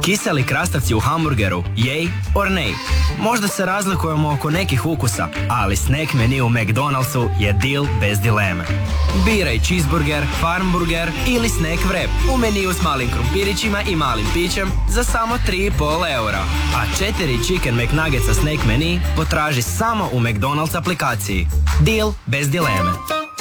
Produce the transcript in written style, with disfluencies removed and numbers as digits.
Kiseli krastavci u hamburgeru, yay or nay? Možda se razlikujemo oko nekih ukusa, ali snack menu u McDonald'su je deal bez dileme. Biraj cheeseburger, farmburger ili snack wrap u meniju s malim krumpirićima i malim pićem za samo 3,5 eura. A 4 Chicken McNuggetsa snack menu potraži samo u McDonald's aplikaciji. Deal bez dileme.